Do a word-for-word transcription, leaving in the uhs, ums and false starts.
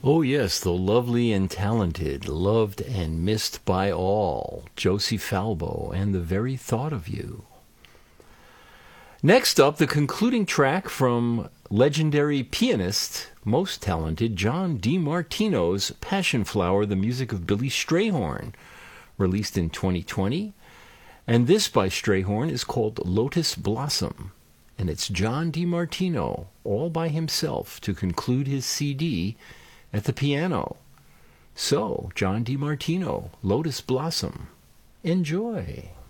Oh, yes, the lovely and talented, loved and missed by all, Josie Falbo and the very thought of you. Next up, the concluding track from legendary pianist, most talented, John DiMartino's Passion Flower, the music of Billy Strayhorn, released in twenty twenty. And this by Strayhorn is called Lotus Blossom. And it's John DiMartino, all by himself, to conclude his C D at the piano. So, John DiMartino, Lotus Blossom. Enjoy.